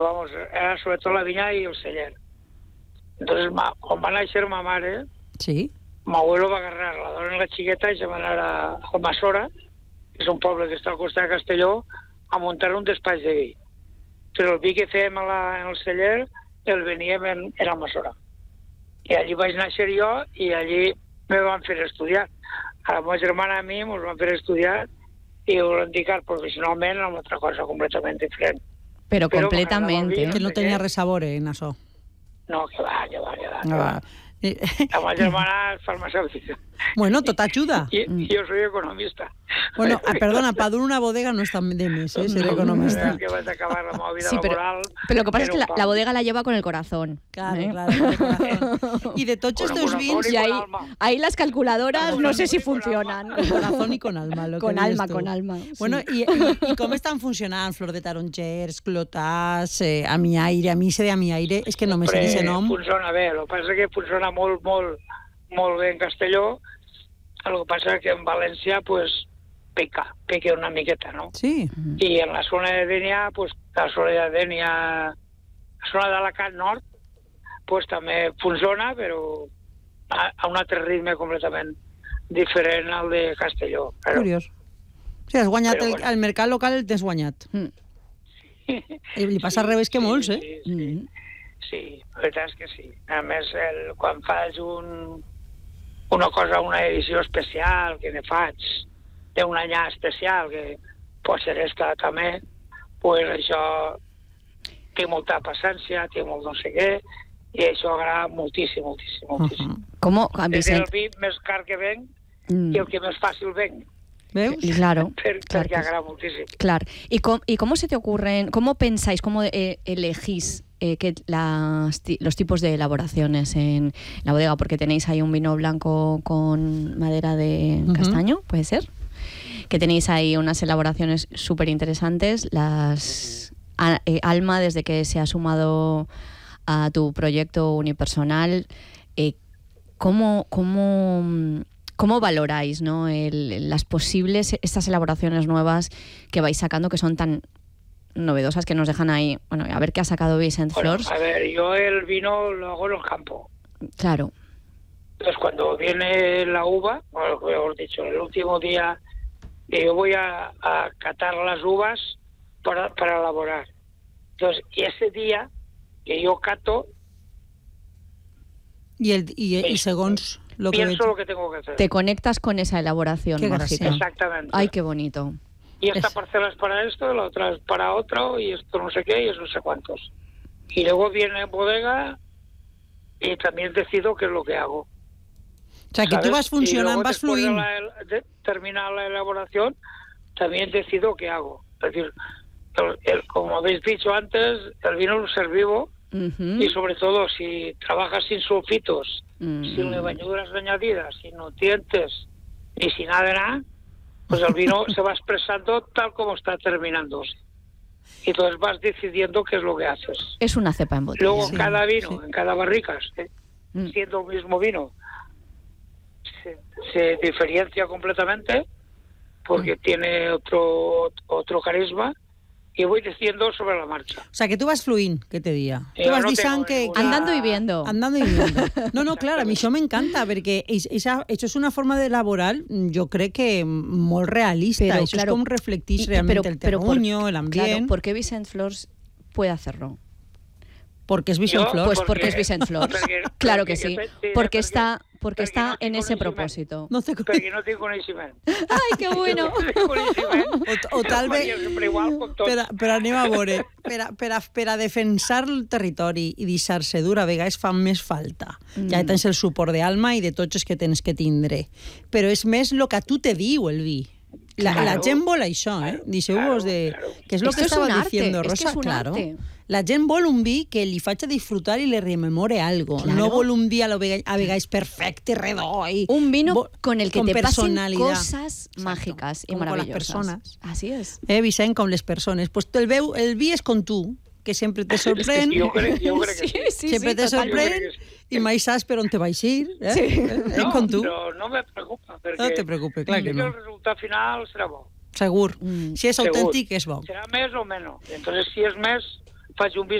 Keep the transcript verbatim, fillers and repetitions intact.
vamos, era sobretot la vinya i el celler. Entonces, ma, quan va néixer ma mare, sí. mi abuelo va agarrar la dona i la xiqueta i se van anar a Almassora, que és un poble que està al costat de Castelló, a muntar un despatx de vi. Però el vi que fèiem a la, en el celler el veníem en, en Almassora. I allí vaig néixer jo i allí me van fer estudiar. A la meva germana i a mi ens van fer estudiar i ho van dedicar professionalment a una altra cosa completament diferent. Però, Però completament. Que no tenia res sabor en això. No, que va, que va, que va. No va. La meva germana és farmacèutica. Bueno, tot ajuda. I, i jo soy economista. Bueno, perdona, para dur una bodega no está de mes, ¿eh? Ser economista. No, que vas a acabar la meva vida sí, pero, laboral. Pero lo que pasa es que la, la bodega la lleva con el corazón. Claro, ¿eh? claro, con el corazón. Y de tots estos vins... Y ahí, ahí las calculadoras no sé si funcionan. Con corazón y con alma. Lo con que alma, con alma. Bueno, sí. i, i, i com estan funcionant Flor de Tarongers, Clotàs, eh, Amiaire? A mi se de Amiaire és que no me sé aquest nom. Funciona bé, el que passa és que funciona molt, molt, molt bé en Castelló. El que passa és que en València, pues, peca, peca una miqueta, ¿no? Sí. I en la zona de Dénia, pues, la zona de Dénia, la zona d'Alacant Nord, pues també funciona, però a, a un altre ritme completament diferent al de Castelló. Però, Curiós. O sigui, has guanyat però, el, bueno. el mercat local, el tens guanyat. Mm. I li passa al revés que sí, molts, eh? Sí, sí, mm. sí, la veritat és que sí. A més, el, quan fas un, una cosa, una edició especial, que ne faig, d'un anyà especial, que pot ser esta també, pues això té molta paciència, té molt no sé què, i això agrada moltíssim, moltíssim, moltíssim. Uh -huh. ¿Cómo, És el vi més car que venc mm. i el que més fàcil venc. ¿Veus? Claro, Per, claro perquè agrada moltíssim. Claro. ¿Y cómo, ¿Y cómo se te ocurren, cómo pensáis, cómo eh, elegís eh, que las, los tipos de elaboraciones en la bodega? Porque tenéis ahí un vino blanco con madera de uh-huh. castaño, ¿puede ser? Que tenéis ahí unas elaboraciones súper interesantes. Las a, eh, Alma, desde que se ha sumado a tu proyecto unipersonal, eh, ¿cómo... cómo ¿Cómo valoráis, ¿no? el, las posibles, estas elaboraciones nuevas que vais sacando, que son tan novedosas, que nos dejan ahí, bueno, a ver qué ha sacado Vicent bueno, Flors? A ver, yo el vino lo hago en el campo. Claro. Entonces, cuando viene la uva, o mejor dicho, el último día, yo voy a, a catar las uvas para, para elaborar. Entonces, y ese día que yo cato... Y, el, y, y segons... Lo pienso que... lo que tengo que hacer. Te conectas con esa elaboración qué mágica. Exactamente. Ay, qué bonito. Y esta es... parcela es para esto, la otra es para otro, y esto no sé qué, y eso no sé cuántos. Y luego viene bodega y también decido qué es lo que hago. O sea, que ¿sabes? tú vas funcionando, vas fluyendo. De, la, de terminar la elaboración, también decido qué hago. Es decir, el, el, como habéis dicho antes, el vino lo servivo. Uh-huh. Y sobre todo, si trabajas sin sulfitos, uh-huh. sin levaduras añadidas, sin nutrientes y sin nada de nada, pues el vino se va expresando tal como está terminándose. Y entonces vas decidiendo qué es lo que haces. Es una cepa en botella. Luego, sí, cada vino, sí. en cada barrica, ¿eh? uh-huh. siendo el mismo vino, se, se diferencia completamente porque uh-huh. tiene otro, otro carisma. Y voy diciendo sobre la marcha. O sea, que tú vas fluint, que te dia. Sí, tu vas no dient que, ninguna... que... Andando y viendo. Andando y viendo. No, no, clar, a mi això m'encanta, perquè això és una forma de laboral, jo crec que molt realista. Pero, això claro, és com reflectís y, realment pero, el pero terruño, por, el ambient. Claro, ¿por qué Vicent Flors puede hacerlo? Porque es Vicent Flors. Pues porque es Vicent Flors. Porque, claro porque que sí. Porque, porque, porque está, porque porque está no en ese propósito. No te... Perquè no tinc coneixement. Ai, que bueno. o, o tal vez... Però, però anem a veure, per a, per, a, per a defensar el territori i deixar-se dur, a vegades fa més falta. Mm. Ja tens el suport d'Alma i de tots els que tens que tindre. Però és més el que a tu te diu el vi. La, claro, la gent vol això, eh? Claro, Deixeu-vos de... Claro. Que és el que estava diciendo Rosa, es que es un claro. Arte. La gent vol un vi que li faci disfrutar i li rememore algo. Claro. No vol un vi a, vegades, a vegades perfecte, redó. I... Un vino vol... con el que con te pasen Exacto. cosas mágicas y com maravillosas. Con les persones. Así es. Eh, Vicent, com les persones. Pues el, veu, el vi és com tu, que sempre te sorprèn. Jo crec, jo crec que sí. sí, sí sempre sí, te sorprèn sí. i mai saps per on te vaig ir. Eh? Sí. Eh? No, com tu. però no me preocupa. Perquè no te preocupes, clar que no. el resultat final serà bo. Segur. Mm. Si és Segur. autèntic, és bo. Serà més o menys. Entonces, si és més, faig un vi